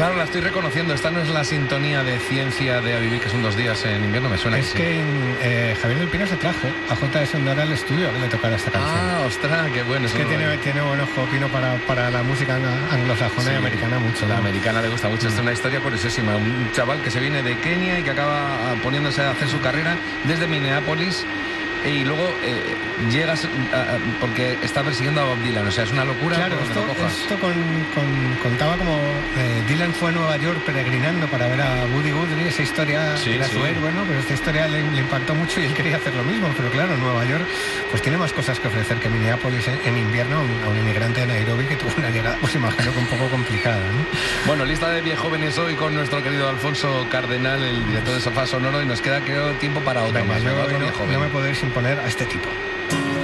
Claro, la estoy reconociendo. Esta no es la sintonía de Ciencia de A Vivir, que son 2 días en invierno, me suena. Es que Javier del Pino se trajo a J.S. Ondara al estudio que le tocara esta canción. Ah, ostras, qué bueno. Es que tiene buen ojo Pino para la música anglosajona y americana mucho. La americana le gusta mucho. Esta es una historia curiosísima. Un chaval que se viene de Kenia y que acaba poniéndose a hacer su carrera desde Minneapolis. Y luego llegas porque está persiguiendo a Bob Dylan. O sea, es una locura. Claro, esto contaba como Dylan fue a Nueva York peregrinando para ver a Woody Guthrie. Esa historia era su héroe, ¿no? Pero esta historia le impactó mucho y él quería hacer lo mismo. Pero claro, Nueva York pues tiene más cosas que ofrecer que Minneapolis en invierno a un inmigrante de Nairobi que tuvo una llegada, pues imagino que un poco complicada, ¿no? Bueno, lista de viejóvenes hoy con nuestro querido Alfonso Cardenal, el director de Sofá Sonoro, y nos queda, creo, tiempo para otro. Venga, más. No me podéis imponer a este tipo.